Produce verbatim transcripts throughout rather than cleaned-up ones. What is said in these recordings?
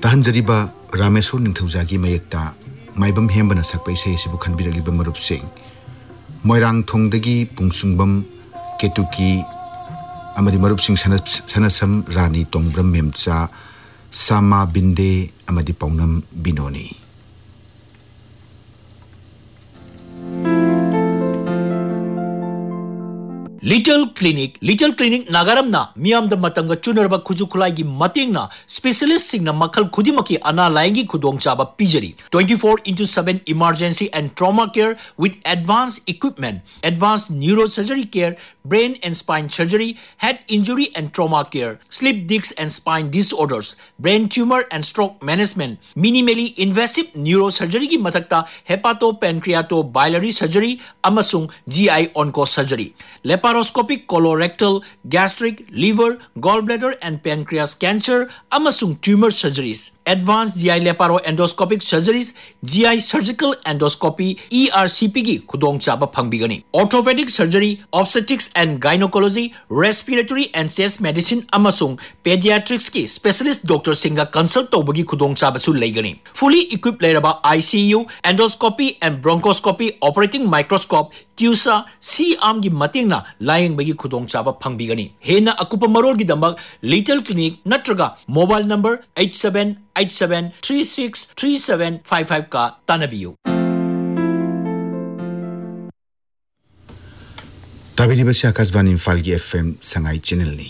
ताहंजरीबा रामेश्वर निंथौजागी मयेक्ता माइबम हेमबना सकपा इसे इसेबु खनबिरलिबा मरुपसिंग मोइरांग थोंगदगी पुंगसुंगबम केतुकी अमरी मरुपसिंग सनसम रानी तोंगब्रम मेमचा सामा बिंदे अमदी पौनम बिनोनी Little Clinic Little Clinic Nagaramna Miam the Matanga Chunarba Kujukulagi Matingna Specialist Signa Makal Kudimaki Ana Laingi Kudong Chaba Pijari twenty-four into seven emergency and trauma care with advanced equipment, advanced neurosurgery care, brain and spine surgery, head injury and trauma care, sleep disc and spine disorders, brain tumor and stroke management, minimally invasive neurosurgery ki matakta hepatopancreatobiliary surgery amasung G I onco surgery. Laparoscopic colorectal, gastric, liver, gallbladder and pancreas cancer amasung tumor surgeries. Advanced G I laparoendoscopic surgeries, G I surgical endoscopy, E R C P ki kudong chaba pangbigani. Orthopedic surgery, obstetrics and gynecology, respiratory and chest medicine amasung pediatrics ki specialist doctor singa consult tobagi kudong chaba su leigani. Fully equipped leraba I C U, endoscopy and bronchoscopy, operating microscope, Tusa, C-arm gi matingna lying bagi kudong chaba pangbigani. Hena akupa marol gi dambag Little Clinic natraga mobile number eight seven eight seven three six three seven five five ka tanabiyo. Tabiribasi Akashvani Imphal F M Sangai channel ni.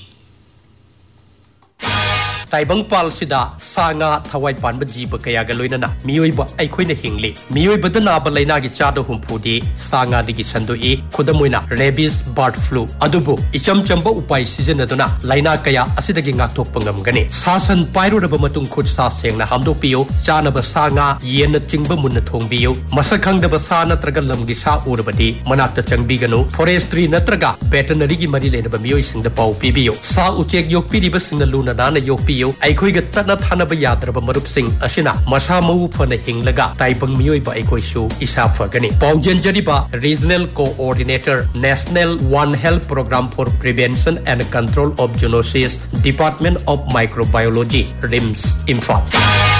Taibang pal sida sanga thawai pan jiba kaya galoina na mioi ba ai khoina hingli mioi badana ba laina gi chado humphudi sanga digi sandoi khodamoina rabies bird flu adubu icham chamba upai season aduna laina kaya asidagi ngakthok pangam gani sasan pairo raba matung khut sa sengna hamdo piyo chana ba sanga yen chingba munna thongbiyo masakhang da ba sa natraga lamgi sa urabadi manakta changbi gano forestry natraga veterinary gi mari lena ba mioi singda pau pibiyo sa uchek yok piri ba singna luna na yok Aikoi tana thana ba yadraba marup sing asina masa mau fana hinglaga taibang mioi ba aikoi su isa phagani paujen jariba regional coordinator National One Health Program for Prevention and Control of Zoonosis Department of Microbiology R I M S Imphal